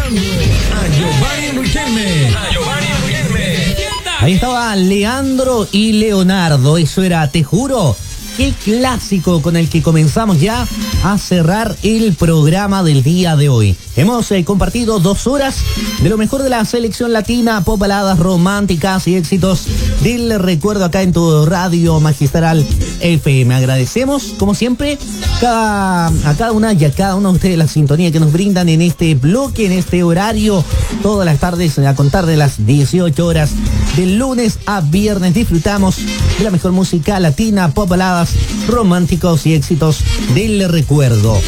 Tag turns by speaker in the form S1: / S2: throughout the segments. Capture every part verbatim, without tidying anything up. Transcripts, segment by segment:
S1: escuchando a Giovanni Riquelme. A Giovanni Riquelme.
S2: Ahí estaba Leandro y Leonardo. Eso era Te Juro. Qué clásico con el que comenzamos ya a cerrar el programa del día de hoy. Hemos eh, compartido dos horas de lo mejor de la selección latina, pop, baladas románticas y éxitos del recuerdo acá en tu radio magistral F M. Agradecemos, como siempre, cada, a cada una y a cada uno de ustedes la sintonía que nos brindan en este bloque, en este horario, todas las tardes, a contar de las dieciocho horas, del lunes a viernes. Disfrutamos de la mejor música latina, pop, baladas románticos y éxitos del recuerdo.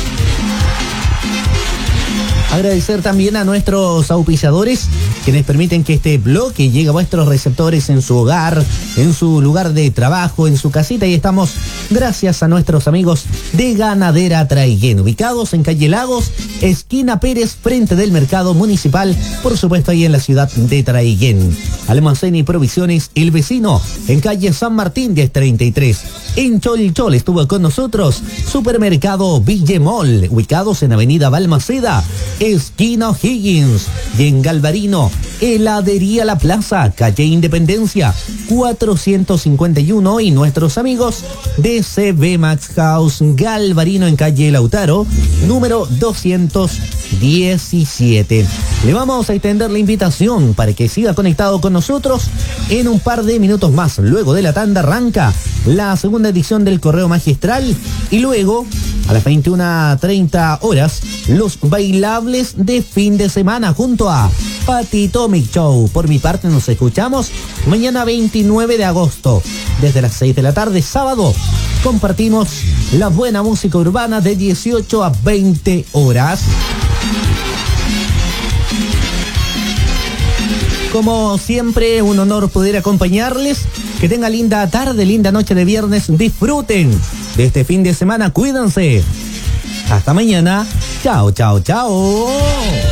S2: Agradecer también a nuestros auspiciadores, quienes permiten que este bloque llegue a vuestros receptores en su hogar, en su lugar de trabajo, en su casita. Y estamos gracias a nuestros amigos de Ganadera Traiguén, ubicados en calle Lagos, esquina Pérez, frente del mercado municipal, por supuesto ahí en la ciudad de Traiguén. Almacén y Provisiones El Vecino, en calle San Martín diez treinta y tres. En Cholchol estuvo con nosotros Supermercado Villemol, ubicados en avenida Balmaceda, esquina O'Higgins. Y en Galvarino, Heladería La Plaza, calle Independencia cuatrocientos cincuenta y uno. Y nuestros amigos de C B Max House Galvarino, en calle Lautaro, número doscientos diecisiete. Le vamos a extender la invitación para que siga conectado con nosotros. En un par de minutos más, luego de la tanda, arranca la segunda edición del Correo Magistral. Y luego, a las veintiuna treinta horas, los bailables de fin de semana junto a Patito Mix Show. Por mi parte, nos escuchamos mañana veintinueve de agosto, desde las seis de la tarde, sábado. Compartimos la buena música urbana de dieciocho a veinte horas. Como siempre, un honor poder acompañarles. Que tenga linda tarde, linda noche de viernes. Disfruten de este fin de semana. Cuídense. Hasta mañana. Chao, chao, chao.